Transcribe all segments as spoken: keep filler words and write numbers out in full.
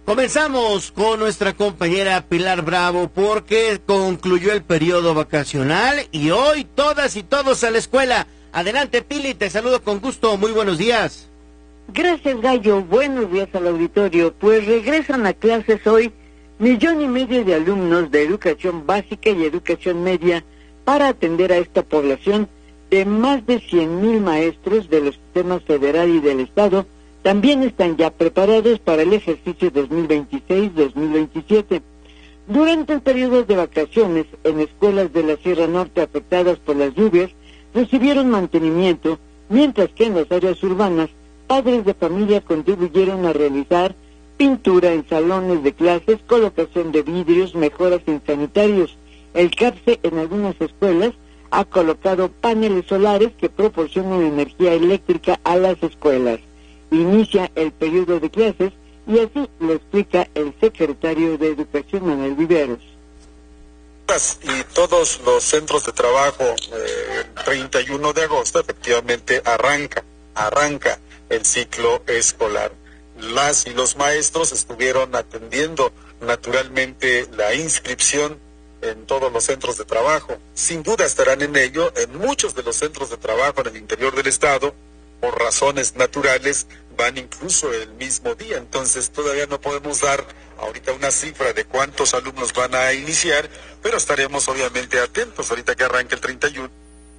Comenzamos con nuestra compañera Pilar Bravo porque concluyó el periodo vacacional y hoy todas y todos a la escuela. Adelante, Pili, te saludo con gusto, muy buenos días. Gracias, Gallo, buenos días al auditorio. Pues regresan a clases hoy millón y medio de alumnos de educación básica y educación media para atender a esta población de más de cien mil maestros de los sistemas federal y del Estado. También están ya preparados para el ejercicio dos mil veintiséis dos mil veintisiete. Durante el periodo de vacaciones, en escuelas de la Sierra Norte afectadas por las lluvias, recibieron mantenimiento, mientras que en las áreas urbanas, padres de familia contribuyeron a realizar pintura en salones de clases, colocación de vidrios, mejoras en sanitarios. El CAPSE en algunas escuelas ha colocado paneles solares que proporcionan energía eléctrica a las escuelas. Inicia el periodo de clases y así lo explica el secretario de Educación, Manuel Viveros. Y todos los centros de trabajo, eh, el treinta y uno de agosto, efectivamente arranca, arranca el ciclo escolar. Las y los maestros estuvieron atendiendo naturalmente la inscripción en todos los centros de trabajo. Sin duda estarán en ello en muchos de los centros de trabajo en el interior del estado. Por razones naturales van incluso el mismo día, entonces todavía no podemos dar ahorita una cifra de cuántos alumnos van a iniciar, pero estaremos obviamente atentos ahorita que arranque el treinta y uno.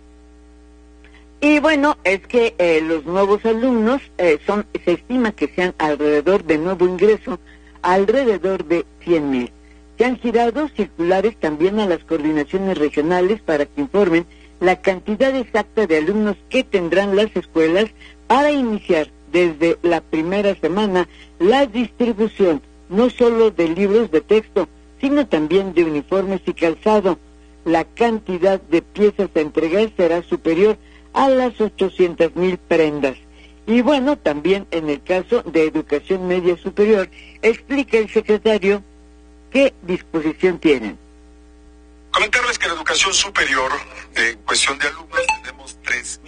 Y bueno, es que eh, los nuevos alumnos eh, son, se estima que sean alrededor de nuevo ingreso, alrededor de cien mil. Se han girado circulares también a las coordinaciones regionales para que informen la cantidad exacta de alumnos que tendrán las escuelas para iniciar desde la primera semana la distribución no solo de libros de texto, sino también de uniformes y calzado. La cantidad de piezas a entregar será superior a las ochocientas mil prendas. Y bueno, también en el caso de educación media superior, explica el secretario qué disposición tienen. Comentarles que en educación superior, en cuestión de alumnos, tenemos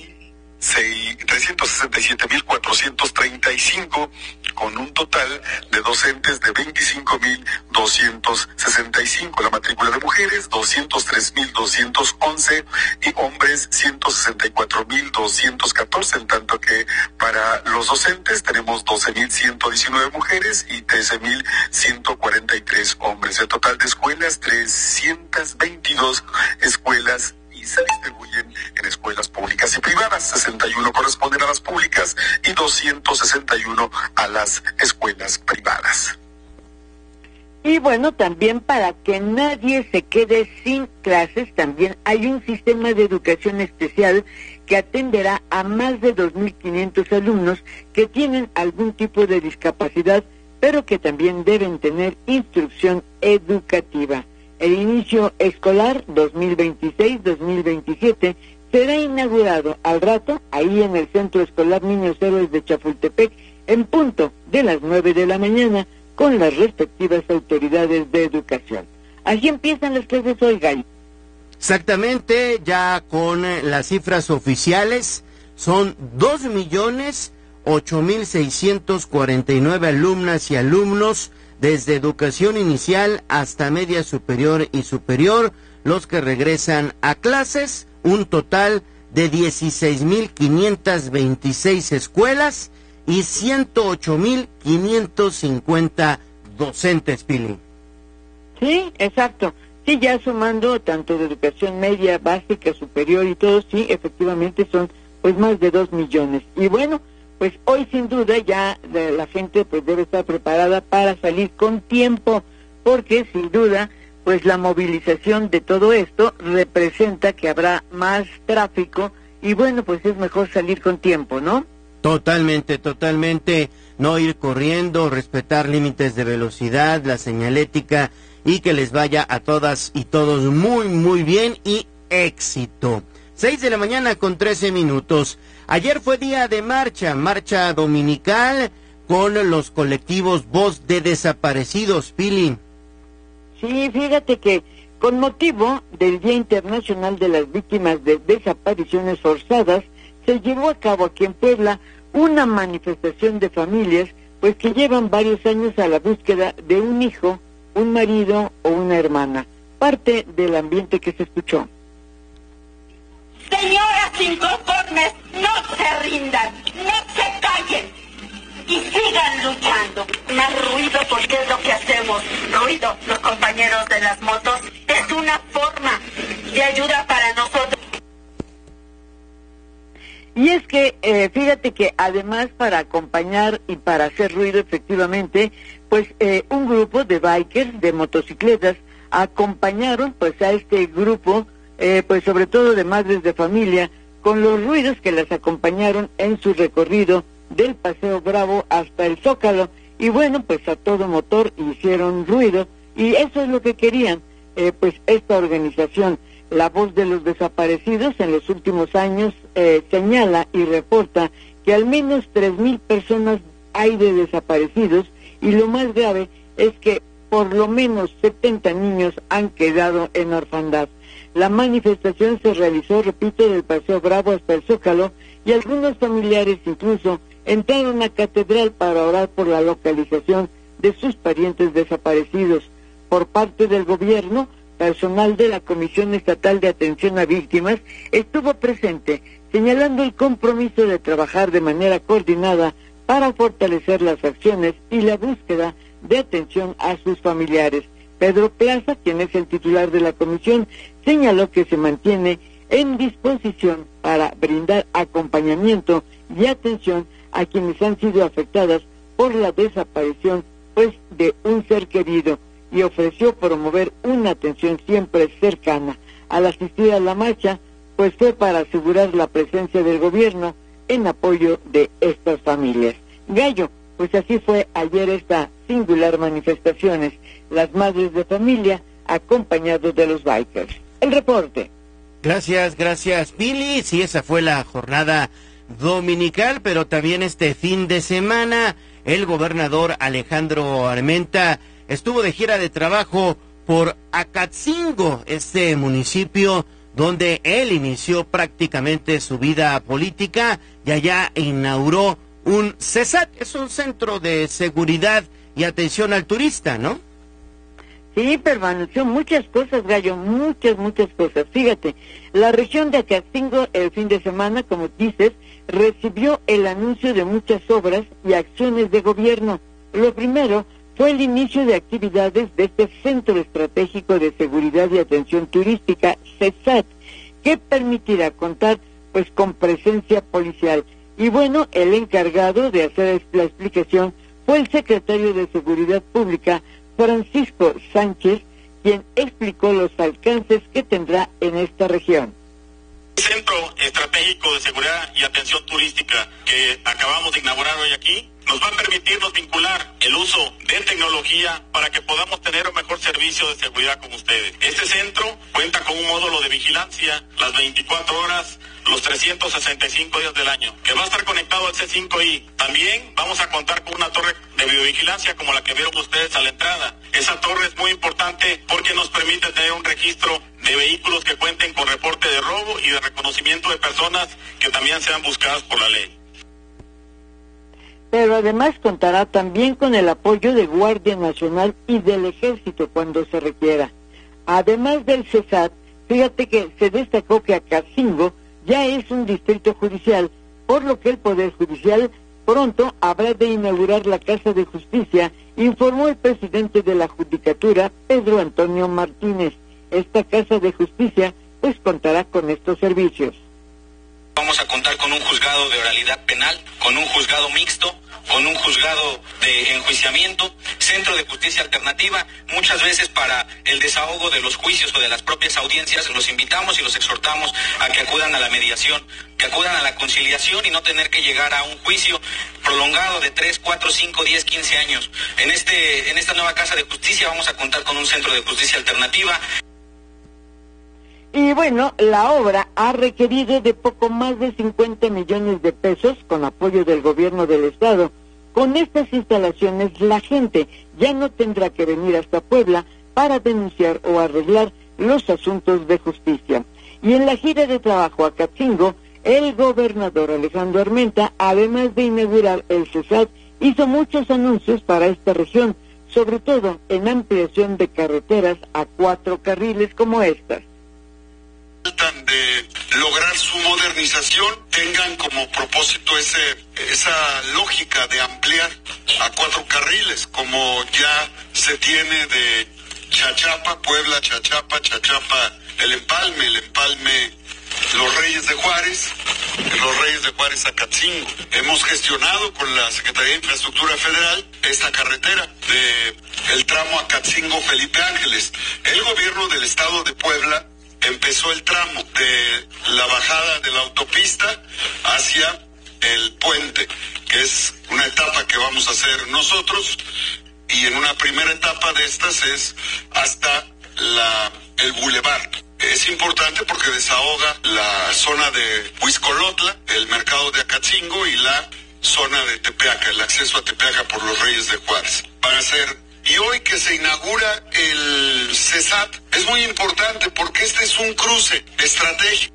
trescientos sesenta y siete mil cuatrocientos treinta y cinco, con un total de docentes de veinticinco mil doscientos sesenta y cinco. La matrícula de mujeres, doscientos tres mil doscientos once, y hombres, ciento sesenta y cuatro mil doscientos catorce, en tanto que para los docentes tenemos doce mil ciento diecinueve mujeres y trece mil ciento cuarenta y tres hombres. El total de escuelas, trescientas veintidós escuelas, y se distribuyen en escuelas públicas y privadas. sesenta y uno corresponden a las públicas y doscientos sesenta y uno a las escuelas privadas. Y bueno, también para que nadie se quede sin clases, también hay un sistema de educación especial que atenderá a más de dos mil quinientos alumnos que tienen algún tipo de discapacidad, pero que también deben tener instrucción educativa. El inicio escolar dos mil veintiséis dos mil veintisiete será inaugurado al rato ahí en el Centro Escolar Niños Héroes de Chapultepec en punto de las nueve de la mañana con las respectivas autoridades de educación. Así empiezan las clases hoy, Gallo. Exactamente, ya con las cifras oficiales son dos millones ocho mil seiscientos cuarenta y nueve alumnas y alumnos desde educación inicial hasta media superior y superior, los que regresan a clases, un total de dieciséis mil quinientas veintiséis escuelas y ciento ocho mil quinientos cincuenta docentes, Pili. Sí, exacto. Sí, ya sumando tanto de educación media, básica, superior y todo, sí, efectivamente son pues más de dos millones. Y bueno, pues hoy sin duda ya la gente pues debe estar preparada para salir con tiempo, porque sin duda pues la movilización de todo esto representa que habrá más tráfico y bueno, pues es mejor salir con tiempo, ¿no? Totalmente, totalmente, no ir corriendo, respetar límites de velocidad, la señalética y que les vaya a todas y todos muy, muy bien y éxito. Seis de la mañana con trece minutos. Ayer fue día de marcha, marcha dominical con los colectivos Voz de Desaparecidos, Pili. Sí, fíjate que con motivo del Día Internacional de las Víctimas de Desapariciones Forzadas, se llevó a cabo aquí en Puebla una manifestación de familias pues que llevan varios años a la búsqueda de un hijo, un marido o una hermana. Parte del ambiente que se escuchó. Señoras inconformes, no se rindan, no se callen y sigan luchando. Más ruido porque es lo que hacemos. Ruido, los compañeros de las motos, es una forma de ayuda para nosotros. Y es que, eh, fíjate que además para acompañar y para hacer ruido efectivamente, pues eh, un grupo de bikers, de motocicletas, acompañaron pues a este grupo, eh, pues sobre todo de madres de familia, con los ruidos que las acompañaron en su recorrido del Paseo Bravo hasta el Zócalo. Y bueno, pues a todo motor hicieron ruido, y eso es lo que querían, eh, pues esta organización. La Voz de los Desaparecidos en los últimos años eh, señala y reporta que al menos tres mil personas hay de desaparecidos, y lo más grave es que por lo menos setenta niños han quedado en orfandad. La manifestación se realizó, repito, del Paseo Bravo hasta el Zócalo, y algunos familiares incluso entraron a Catedral para orar por la localización de sus parientes desaparecidos. Por parte del gobierno, personal de la Comisión Estatal de Atención a Víctimas estuvo presente, señalando el compromiso de trabajar de manera coordinada para fortalecer las acciones y la búsqueda de atención a sus familiares. Pedro Plaza, quien es el titular de la comisión, señaló que se mantiene en disposición para brindar acompañamiento y atención a quienes han sido afectadas por la desaparición pues de un ser querido, y ofreció promover una atención siempre cercana. Al asistir a la marcha, pues fue para asegurar la presencia del gobierno en apoyo de estas familias. Gallo, pues así fue ayer esta singular manifestaciones, las madres de familia acompañados de los bikers. El reporte. Gracias, gracias, Pili. Sí, esa fue la jornada dominical, pero también este fin de semana el gobernador Alejandro Armenta estuvo de gira de trabajo por Acatzingo, este municipio donde él inició prácticamente su vida política, y allá inauguró un CESAT, es un centro de seguridad y atención al turista, ¿no? Sí, permaneció muchas cosas, Gallo, muchas, muchas cosas. Fíjate, la región de Acatzingo el fin de semana, como dices, recibió el anuncio de muchas obras y acciones de gobierno. Lo primero fue el inicio de actividades de este Centro Estratégico de Seguridad y Atención Turística, CESAT, que permitirá contar pues con presencia policial. Y bueno, el encargado de hacer la explicación fue el secretario de Seguridad Pública, Francisco Sánchez, quien explicó los alcances que tendrá en esta región. Centro Estratégico de Seguridad y Atención Turística que acabamos de inaugurar hoy aquí nos va a permitirnos vincular el uso de tecnología para que podamos tener un mejor servicio de seguridad con ustedes. Este centro cuenta con un módulo de vigilancia las veinticuatro horas, los trescientos sesenta y cinco días del año, que va a estar conectado al C cinco I. También vamos a contar con una torre de videovigilancia como la que vieron ustedes a la entrada. Esa torre es muy importante porque nos permite tener un registro de vehículos que cuenten con reporte de robo y de reconocimiento de personas que también sean buscadas por la ley. Pero además contará también con el apoyo de Guardia Nacional y del Ejército cuando se requiera. Además del CESAT, fíjate que se destacó que Acatzingo ya es un distrito judicial, por lo que el Poder Judicial pronto habrá de inaugurar la Casa de Justicia, informó el presidente de la Judicatura, Pedro Antonio Martínez. Esta Casa de Justicia pues contará con estos servicios. Vamos a contar con un juzgado de oralidad penal, con un juzgado mixto, con un juzgado de enjuiciamiento, centro de justicia alternativa. Muchas veces para el desahogo de los juicios o de las propias audiencias los invitamos y los exhortamos a que acudan a la mediación, que acudan a la conciliación y no tener que llegar a un juicio prolongado de tres, cuatro, cinco, diez, quince años. En este, en esta nueva Casa de Justicia vamos a contar con un centro de justicia alternativa. Y bueno, la obra ha requerido de poco más de cincuenta millones de pesos con apoyo del gobierno del estado. Con estas instalaciones la gente ya no tendrá que venir hasta Puebla para denunciar o arreglar los asuntos de justicia. Y en la gira de trabajo a Acatzingo, el gobernador Alejandro Armenta, además de inaugurar el CESAT hizo muchos anuncios para esta región, sobre todo en ampliación de carreteras a cuatro carriles como estas. Tratan de lograr su modernización, tengan como propósito ese esa lógica de ampliar a cuatro carriles, como ya se tiene de Chachapa, Puebla, Chachapa, Chachapa, el Empalme, el Empalme, Los Reyes de Juárez, Los Reyes de Juárez a Catzingo. Hemos gestionado con la Secretaría de Infraestructura Federal esta carretera de el tramo a Catzingo Felipe Ángeles. El gobierno del estado de Puebla empezó el tramo de la bajada de la autopista hacia el puente, que es una etapa que vamos a hacer nosotros, y en una primera etapa de estas es hasta la el bulevar. Es importante porque desahoga la zona de Huizcolotla, el mercado de Acatzingo y la zona de Tepeaca, el acceso a Tepeaca por los Reyes de Juárez. Van a ser, y hoy que se inaugura el CESAT, es muy importante porque este es un cruce estratégico.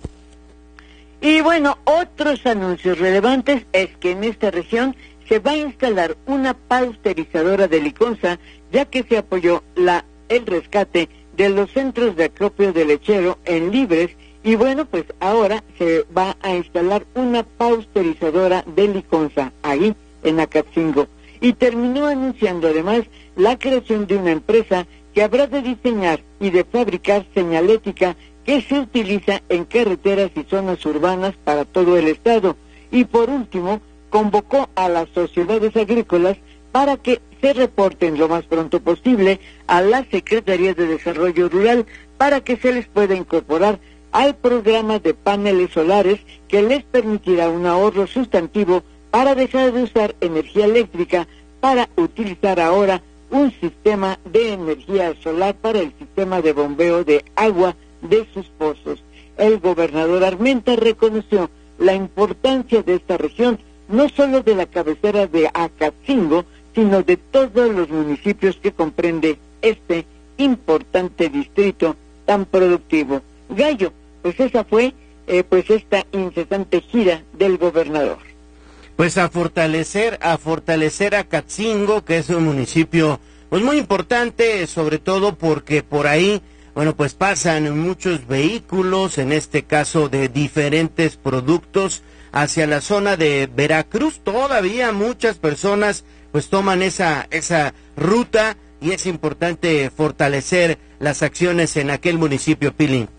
Y bueno, otros anuncios relevantes es que en esta región se va a instalar una pasteurizadora de Liconza, ya que se apoyó la el rescate de los centros de acopio de lechero en Libres, y bueno, pues ahora se va a instalar una pasteurizadora de Liconza ahí en Acatzingo. Y terminó anunciando además la creación de una empresa que habrá de diseñar y de fabricar señalética que se utiliza en carreteras y zonas urbanas para todo el estado. Y por último, convocó a las sociedades agrícolas para que se reporten lo más pronto posible a la Secretaría de Desarrollo Rural para que se les pueda incorporar al programa de paneles solares que les permitirá un ahorro sustantivo para dejar de usar energía eléctrica para utilizar ahora un sistema de energía solar para el sistema de bombeo de agua de sus pozos. El gobernador Armenta reconoció la importancia de esta región, no solo de la cabecera de Acatzingo, sino de todos los municipios que comprende este importante distrito tan productivo. Gallo, pues esa fue eh, pues esta incesante gira del gobernador. Pues a fortalecer, a fortalecer a Acatzingo, que es un municipio pues muy importante, sobre todo porque por ahí, bueno, pues pasan muchos vehículos, en este caso de diferentes productos, hacia la zona de Veracruz. Todavía muchas personas pues toman esa esa ruta y es importante fortalecer las acciones en aquel municipio, Pili.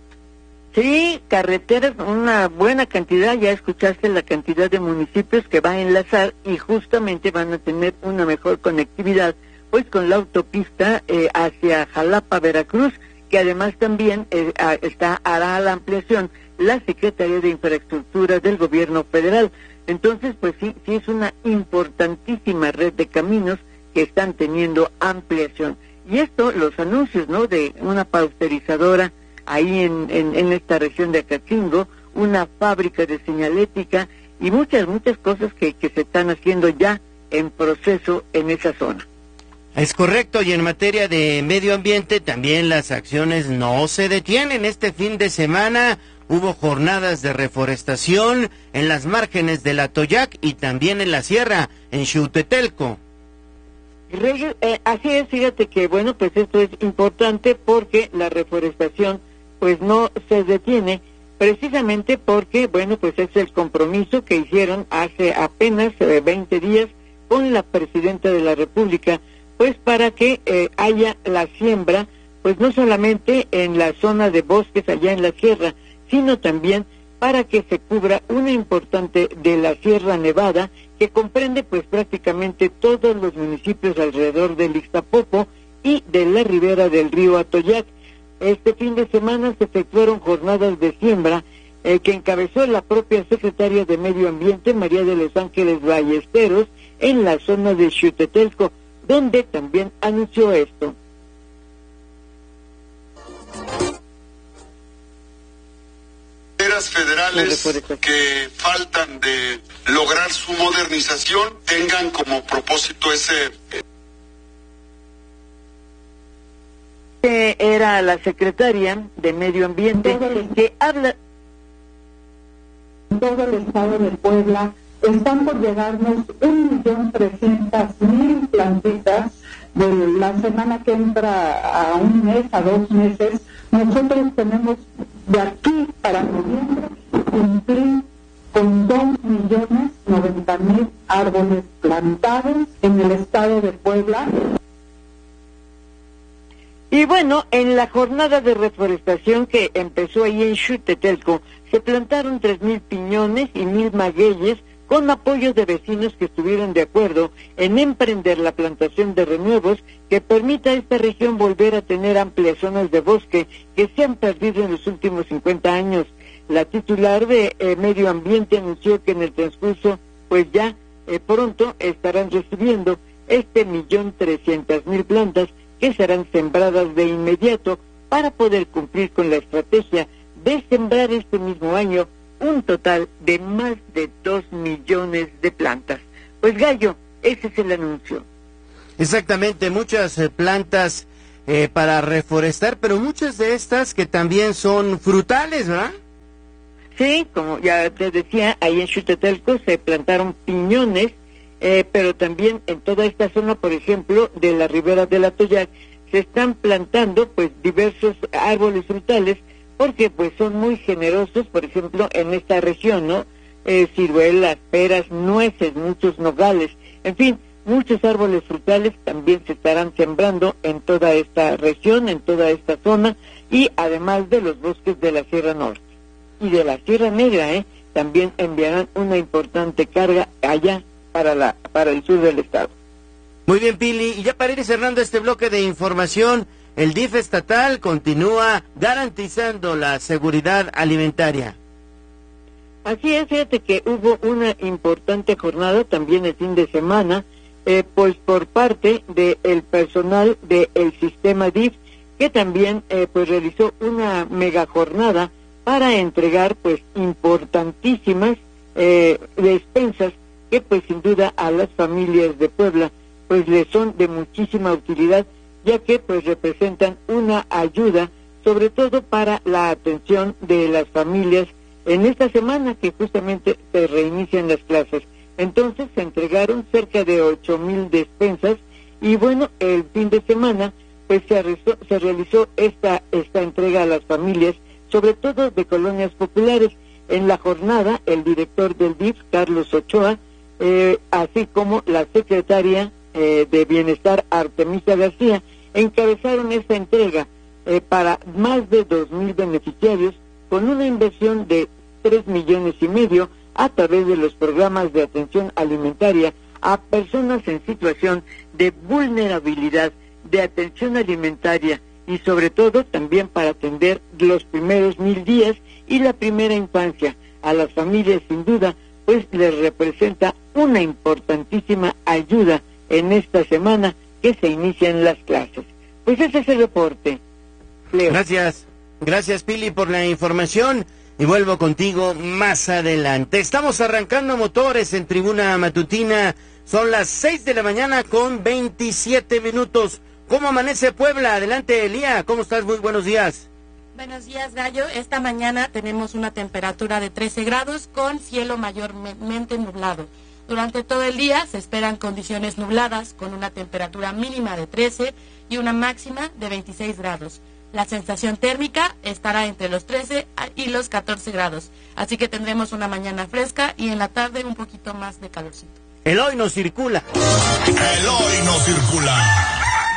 Sí, carreteras, una buena cantidad, ya escuchaste la cantidad de municipios que va a enlazar y justamente van a tener una mejor conectividad pues con la autopista eh, hacia Jalapa, Veracruz, que además también eh, está hará la ampliación la Secretaría de Infraestructura del Gobierno Federal. Entonces, pues sí, sí es una importantísima red de caminos que están teniendo ampliación. Y esto, los anuncios, ¿no?, de una pasteurizadora ahí en, en, en esta región de Acatzingo, una fábrica de señalética y muchas, muchas cosas que, que se están haciendo ya en proceso en esa zona. Es correcto, y en materia de medio ambiente también las acciones no se detienen. Este fin de semana hubo jornadas de reforestación en las márgenes del Atoyac y también en la sierra, en Xiutetelco. Eh, así es, fíjate que, bueno, pues esto es importante porque la reforestación pues no se detiene, precisamente porque, bueno, pues es el compromiso que hicieron hace apenas eh, veinte días con la Presidenta de la República, pues para que eh, haya la siembra, pues no solamente en la zona de bosques allá en la sierra, sino también para que se cubra una importante de la Sierra Nevada, que comprende pues prácticamente todos los municipios alrededor del Ixtapopo y de la ribera del río Atoyac. Este fin de semana se efectuaron jornadas de siembra eh, que encabezó la propia secretaria de Medio Ambiente, María de los Ángeles Ballesteros, en la zona de Xiutetelco, donde también anunció esto. Federales que faltan de lograr su modernización tengan como propósito ese... Eh, era la secretaria de Medio Ambiente que habla... Todo el estado de Puebla están por llegarnos un millón trescientas mil plantitas de la semana que entra a un mes, a dos meses. Nosotros tenemos de aquí para noviembre cumplir con dos millones noventa mil árboles plantados en el estado de Puebla. Y bueno, en la jornada de reforestación que empezó ahí en Xutetelco, se plantaron tres mil piñones y mil magueyes con apoyo de vecinos que estuvieron de acuerdo en emprender la plantación de renuevos que permita a esta región volver a tener amplias zonas de bosque que se han perdido en los últimos cincuenta años. La titular de eh, Medio Ambiente anunció que en el transcurso, pues ya eh, pronto estarán recibiendo este millón trescientas mil plantas que serán sembradas de inmediato para poder cumplir con la estrategia de sembrar este mismo año un total de más de dos millones de plantas. Pues Gallo, ese es el anuncio. Exactamente, muchas eh, plantas eh, para reforestar, pero muchas de estas que también son frutales, ¿verdad? Sí, como ya te decía, ahí en Xutetelco se plantaron piñones, eh, pero también en toda esta zona, por ejemplo, de la ribera del Atoyac, se están plantando pues diversos árboles frutales, porque pues son muy generosos, por ejemplo, en esta región, ¿no? Eh, ciruelas, peras, nueces, muchos nogales, en fin, muchos árboles frutales también se estarán sembrando en toda esta región, en toda esta zona, y además de los bosques de la Sierra Norte y de la Sierra Negra, ¿eh? También enviarán una importante carga allá para la para el sur del estado. Muy bien, Pili, y ya para ir cerrando este bloque de información, el D I F estatal continúa garantizando la seguridad alimentaria. Así es, fíjate que hubo una importante jornada también el fin de semana, eh, pues por parte del personal del sistema D I F, que también eh, pues realizó una mega jornada para entregar pues importantísimas eh, despensas que pues sin duda a las familias de Puebla pues les son de muchísima utilidad, ya que pues representan una ayuda sobre todo para la atención de las familias en esta semana que justamente se reinician las clases. Entonces se entregaron cerca de ocho mil despensas y bueno, el fin de semana pues se realizó, se realizó esta esta entrega a las familias, sobre todo de colonias populares. En la jornada, el director del D I F, Carlos Ochoa, eh, así como la secretaria eh, de Bienestar, Artemisa García, encabezaron esta entrega eh, para más de dos mil beneficiarios con una inversión de tres millones y medio a través de los programas de atención alimentaria a personas en situación de vulnerabilidad, de atención alimentaria, y sobre todo también para atender los primeros mil días y la primera infancia. A las familias sin duda pues les representa una importantísima ayuda en esta semana que se inician las clases. Pues ese es el reporte, Leo. Gracias, gracias Pili por la información y vuelvo contigo más adelante. Estamos arrancando motores en Tribuna Matutina, son las seis de la mañana con veintisiete minutos. ¿Cómo amanece Puebla? Adelante, Elía. ¿Cómo estás? Muy buenos días. Buenos días, Gallo. Esta mañana tenemos una temperatura de trece grados con cielo mayormente nublado. Durante todo el día se esperan condiciones nubladas con una temperatura mínima de trece y una máxima de veintiséis grados. La sensación térmica estará entre los trece y los catorce grados. Así que tendremos una mañana fresca y en la tarde un poquito más de calorcito. El hoy no circula. El hoy no circula.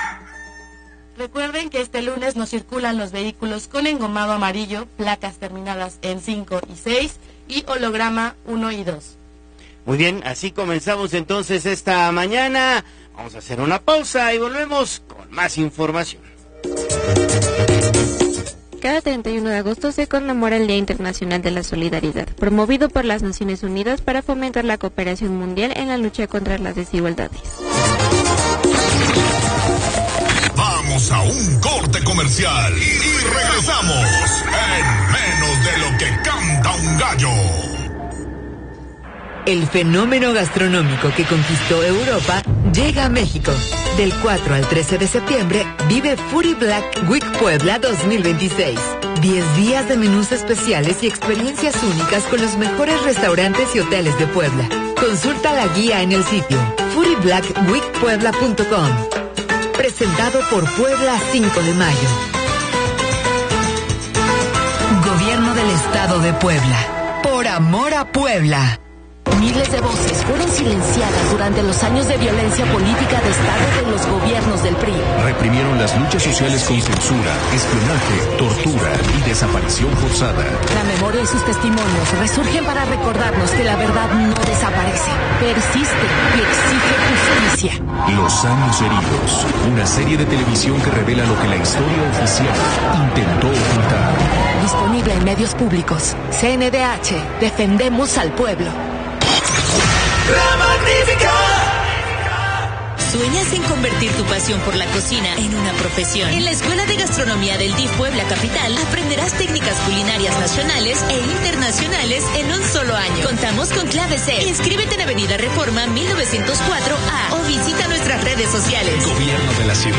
Recuerden que este lunes no circulan los vehículos con engomado amarillo, placas terminadas en cinco y seis y holograma uno y dos. Muy bien, así comenzamos entonces esta mañana. Vamos a hacer una pausa y volvemos con más información. Cada treinta y uno de agosto se conmemora el Día Internacional de la Solidaridad, promovido por las Naciones Unidas para fomentar la cooperación mundial en la lucha contra las desigualdades. Vamos a un corte comercial y, y regresamos en menos de lo que canta un gallo. El fenómeno gastronómico que conquistó Europa llega a México. Del cuatro al trece de septiembre, vive Foodie Black Week Puebla dos mil veintiséis. diez días de menús especiales y experiencias únicas con los mejores restaurantes y hoteles de Puebla. Consulta la guía en el sitio foodie black week puebla punto com. Presentado por Puebla cinco de mayo. Gobierno del Estado de Puebla. Por amor a Puebla. Miles de voces fueron silenciadas durante los años de violencia política de Estado de los gobiernos del P R I. Reprimieron las luchas sociales con censura, espionaje, tortura y desaparición forzada. La memoria y sus testimonios resurgen para recordarnos que la verdad no desaparece, persiste y exige justicia. Los años heridos, una serie de televisión que revela lo que la historia oficial intentó ocultar. Disponible en medios públicos. C N D H, defendemos al pueblo. La Magnífica. ¿Sueñas en convertir tu pasión por la cocina en una profesión? En la Escuela de Gastronomía del D I F Puebla Capital aprenderás técnicas culinarias nacionales e internacionales en un solo año. Contamos con clave C. Inscríbete en Avenida Reforma mil novecientos cuatro A o visita nuestras redes sociales. Gobierno de la Ciudad.